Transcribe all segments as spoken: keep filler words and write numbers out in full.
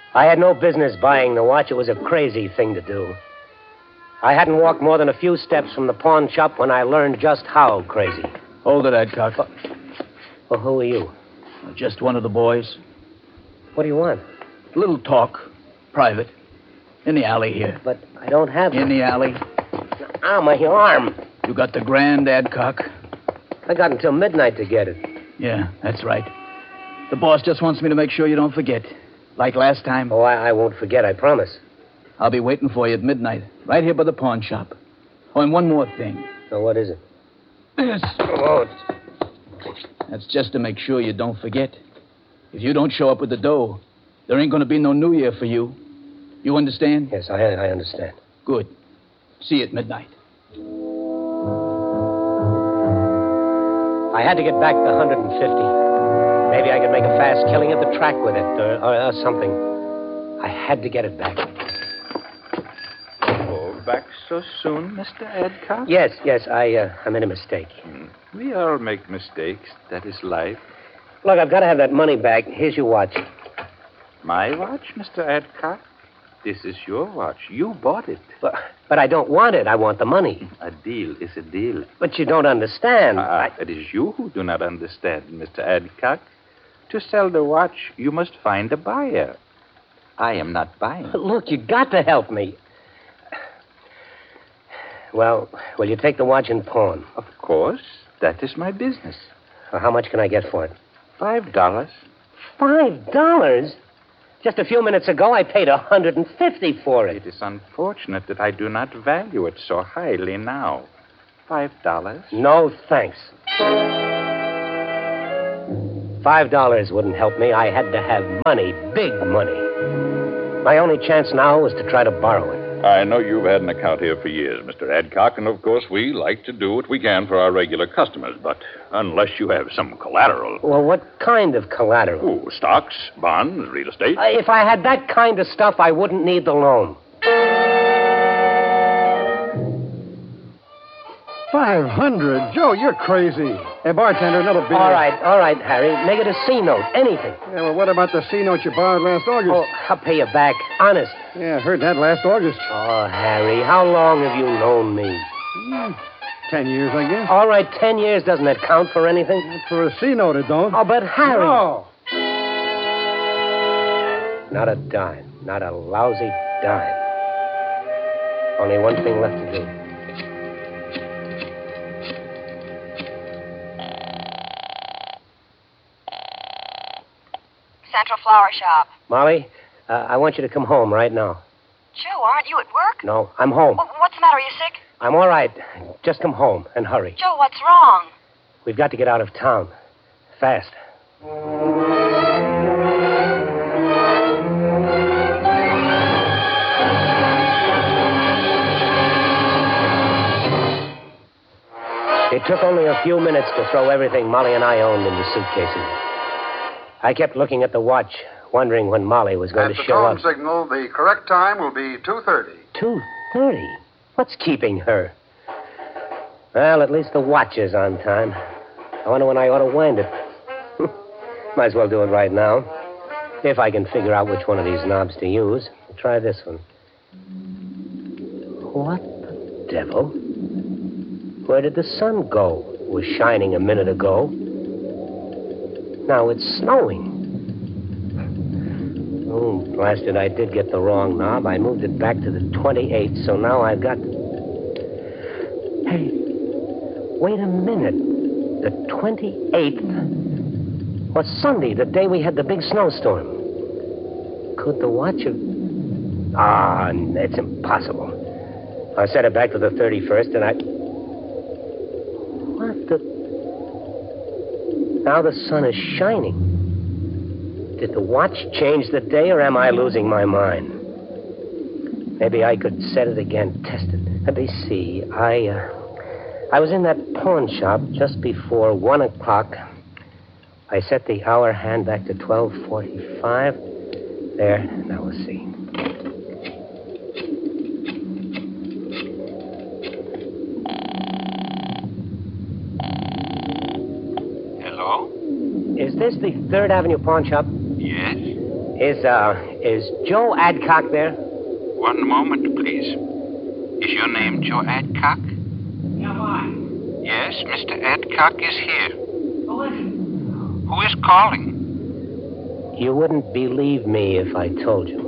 I had no business buying the watch. It was a crazy thing to do. I hadn't walked more than a few steps from the pawn shop when I learned just how crazy. Hold it, Adcock. Well, who are you? Just one of the boys. What do you want? A little talk. Private. In the alley here. But I don't have In one. the alley. Ah, my arm. You got the grand, Adcock? I got until midnight to get it. Yeah, that's right. The boss just wants me to make sure you don't forget. Like last time. Oh, I, I won't forget, I promise. I'll be waiting for you at midnight, right here by the pawn shop. Oh, and one more thing. So what is it? This. Oh, it's... That's just to make sure you don't forget. If you don't show up with the dough, there ain't going to be no New Year for you. You understand? Yes, I, I understand. Good. See you at midnight. I had to get back the one hundred fifty. Maybe I could make a fast killing at the track with it, or, or, or something. I had to get it back. Oh, back so soon, Mister Adcock? Yes, yes, I, uh, I made a mistake. Hmm. We all make mistakes. That is life. Look, I've got to have that money back. Here's your watch. My watch, Mister Adcock? This is your watch. You bought it. But, but I don't want it. I want the money. A deal is a deal. But you don't understand. Ah, I... it is you who do not understand, Mister Adcock. To sell the watch, you must find a buyer. I am not buying. Look, you got to help me. Well, will you take the watch and pawn? Of course. That is my business. Well, how much can I get for it? Five dollars. Five dollars? Just a few minutes ago, I paid a hundred and fifty for it. It is unfortunate that I do not value it so highly now. Five dollars? No, thanks. Five dollars wouldn't help me. I had to have money, big money. My only chance now was to try to borrow it. I know you've had an account here for years, Mister Adcock, and of course we like to do what we can for our regular customers, but unless you have some collateral... Well, what kind of collateral? Oh, stocks, bonds, real estate. Uh, if I had that kind of stuff, I wouldn't need the loan. Five hundred? Joe, you're crazy. Hey, bartender, another beer. All right, all right, Harry. Make it a C note, anything. Yeah, well, what about the C note you borrowed last August? Oh, I'll pay you back, honest. Yeah, I heard that last August. Oh, Harry, how long have you known me? Hmm, ten years, I guess. All right, ten years, doesn't it count for anything? For a C note, it don't. Oh, but Harry... No. Not a dime. Not a lousy dime. Only one thing left to do. Central Flower Shop. Molly, uh, I want you to come home right now. Joe, aren't you at work? No, I'm home. Well, what's the matter? Are you sick? I'm all right. Just come home and hurry. Joe, what's wrong? We've got to get out of town. Fast. It took only a few minutes to throw everything Molly and I owned into suitcases. I kept looking at the watch, wondering when Molly was going At to the show tone up. signal, the correct time will be two thirty. two thirty? What's keeping her? Well, at least the watch is on time. I wonder when I ought to wind it. Might as well do it right now. If I can figure out which one of these knobs to use. Try this one. What the devil? Where did the sun go? It was shining a minute ago. Now it's snowing. Oh, blasted, I did get the wrong knob. I moved it back to the twenty-eighth, so now I've got... Hey, wait a minute. The twenty-eighth was Sunday, the day we had the big snowstorm. Could the watch have... Ah, it's impossible. I set it back to the thirty-first, and I... What the... Now the sun is shining. Did the watch change the day, or am I losing my mind? Maybe I could set it again, test it. Let me see. I, uh, I was in that pawn shop just before one o'clock. I set the hour hand back to twelve forty-five. There. Now we'll see. Hello? Is this the Third Avenue pawn shop? Yes? Is, uh, is Joe Adcock there? One moment, please. Is your name Joe Adcock? Yeah, why? Yes, Mister Adcock is here. Who is it? Who is calling? You wouldn't believe me if I told you.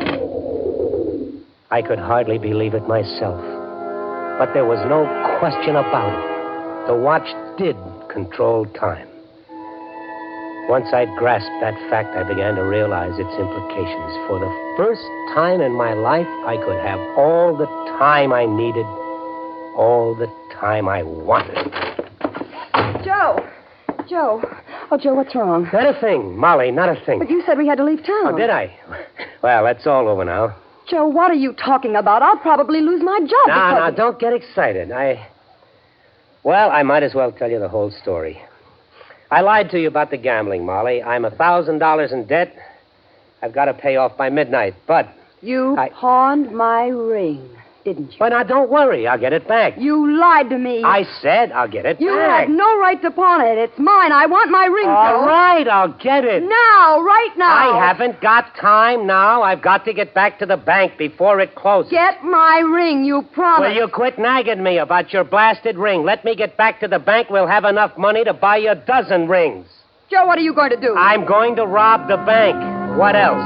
I could hardly believe it myself. But there was no question about it. The watch did control time. Once I'd grasped that fact, I began to realize its implications. For the first time in my life, I could have all the time I needed, all the time I wanted. Joe! Joe. Oh, Joe, what's wrong? Not a thing, Molly, not a thing. But you said we had to leave town. Oh, did I? Well, that's all over now. Joe, what are you talking about? I'll probably lose my job. No, because no, of- don't get excited. I... Well, I might as well tell you the whole story. I lied to you about the gambling, Molly. I'm a thousand dollars in debt. I've got to pay off by midnight, but... You I- pawned my ring, didn't you? But now, don't worry. I'll get it back. You lied to me. I said I'll get it You back. had no right to pawn it. It's mine. I want my ring, All Joe. right, I'll get it. Now, right now. I haven't got time now. I've got to get back to the bank before it closes. Get my ring, you promised. Will you quit nagging me about your blasted ring? Let me get back to the bank. We'll have enough money to buy you a dozen rings. Joe, what are you going to do? I'm going to rob the bank. What else?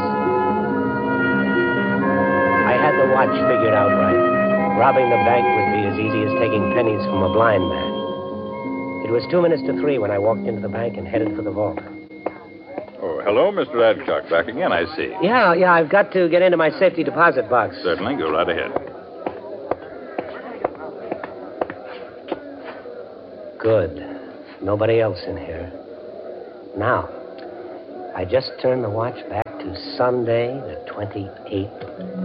I had the watch figured out right. Robbing the bank would be as easy as taking pennies from a blind man. It was two minutes to three when I walked into the bank and headed for the vault. Oh, hello, Mister Adcock. Back again, I see. Yeah, yeah, I've got to get into my safety deposit box. Certainly. Go right ahead. Good. Nobody else in here. Now, I just turned the watch back to Sunday, the twenty-eighth.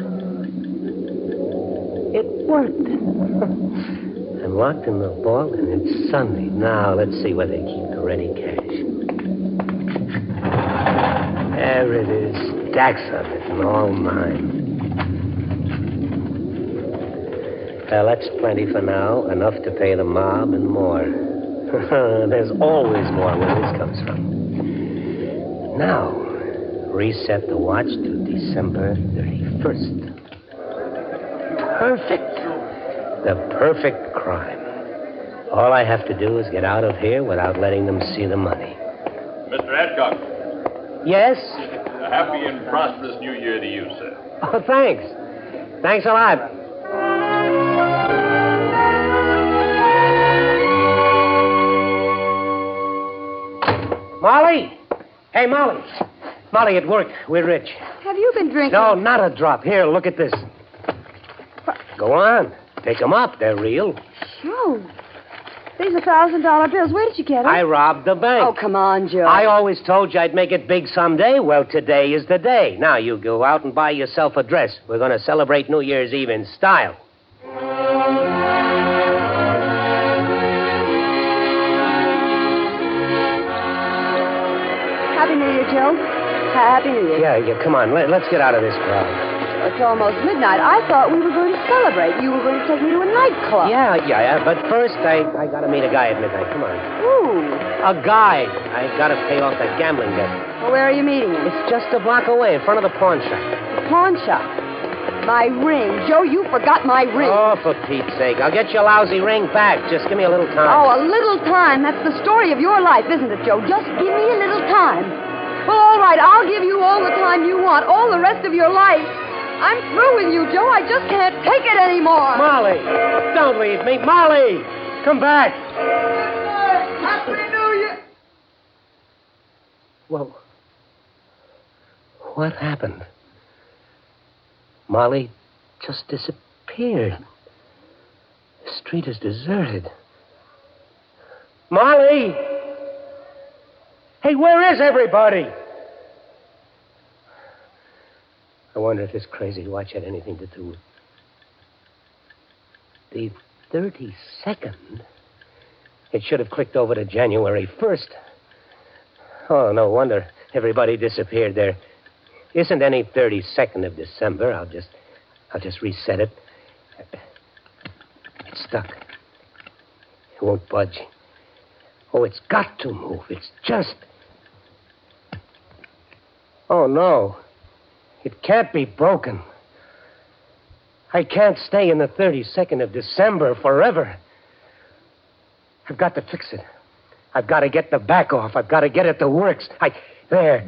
It worked. I'm locked in the vault, and it's Sunday. Now, let's see where they keep the ready cash. There it is. Stacks of it, and all mine. Well, that's plenty for now. Enough to pay the mob and more. There's always more where this comes from. Now, reset the watch to December thirty-first. Perfect. The perfect crime. All I have to do is get out of here without letting them see the money. Mister Adcock, Yes? a happy and prosperous New Year to you, sir. Oh, thanks. Thanks a lot. Molly! Hey, Molly. Molly, it worked. We're rich. Have you been drinking? No, not a drop. Here, look at this. Go on. Pick 'em up. They're real. Joe. These are thousand dollar bills. Where did you get them? I robbed the bank. Oh, come on, Joe. I always told you I'd make it big someday. Well, today is the day. Now, you go out and buy yourself a dress. We're going to celebrate New Year's Eve in style. Happy New Year, Joe. Happy New Year. Yeah, yeah, come on. Let, let's get out of this crowd. It's almost midnight. I thought we were going to celebrate. You were going to take me to a nightclub. Yeah, yeah, yeah. But first, I, I got to meet a guy at midnight. Come on. Ooh. A guy. I got to pay off that gambling debt. Well, where are you meeting him? It's just a block away in front of the pawn shop. The pawn shop. My ring. Joe, you forgot my ring. Oh, for Pete's sake. I'll get your lousy ring back. Just give me a little time. Oh, a little time. That's the story of your life, isn't it, Joe? Just give me a little time. Well, all right, I'll give you all the time you want, all the rest of your life. I'm through with you, Joe. I just can't take it anymore. Molly, don't leave me. Molly, come back. Happy New Year. Well, what happened? Molly just disappeared. The street is deserted. Molly! Hey, where is everybody? I wonder if this crazy watch had anything to do with the thirty-second. It should have clicked over to January first. Oh, no wonder everybody disappeared. There isn't any thirty-second of December. I'll just, I'll just reset it. It's stuck. It won't budge. Oh, it's got to move. It's just... Oh, no. It can't be broken. I can't stay in the thirty-second of December forever. I've got to fix it. I've got to get the back off. I've got to get it to works. I... There.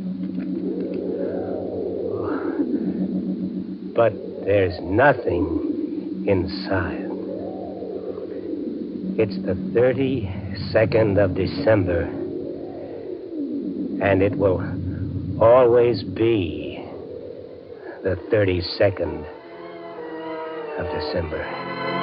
But there's nothing inside. It's the thirty-second of December. And it will always be the thirty-second of December.